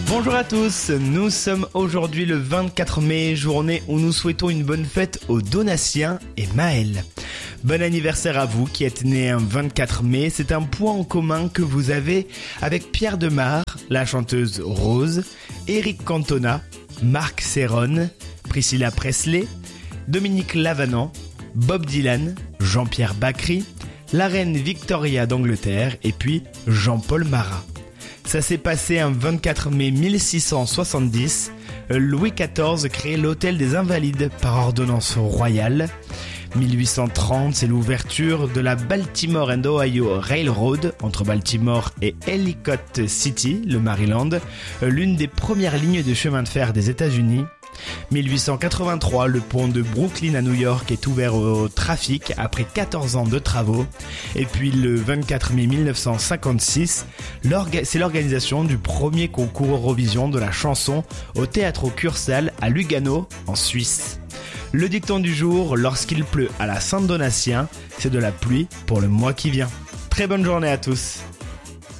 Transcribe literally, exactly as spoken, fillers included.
Bonjour à tous, nous sommes aujourd'hui le vingt-quatre mai, journée où nous souhaitons une bonne fête aux Donatiens et Maël. Bon anniversaire à vous qui êtes nés un vingt-quatre mai, c'est un point en commun que vous avez avec Pierre Demar, la chanteuse Rose, Eric Cantona, Marc Serron, Priscilla Presley, Dominique Lavanant, Bob Dylan, Jean-Pierre Bacri, la reine Victoria d'Angleterre et puis Jean-Paul Marat. Ça s'est passé un vingt-quatre mai mille six cent soixante-dix. Louis quatorze crée l'Hôtel des Invalides par ordonnance royale. mille huit cent trente, c'est l'ouverture de la Baltimore and Ohio Railroad entre Baltimore et Ellicott City, le Maryland, l'une des premières lignes de chemin de fer des États-Unis. mille huit cent quatre-vingt-trois, le pont de Brooklyn à New York est ouvert au trafic après quatorze ans de travaux. Et puis le vingt-quatre mai mille neuf cent cinquante-six, l'orga- c'est l'organisation du premier concours Eurovision de la chanson au Teatro Kursaal à Lugano, en Suisse. Le dicton du jour, lorsqu'il pleut à la Saint-Donatien, c'est de la pluie pour le mois qui vient. Très bonne journée à tous.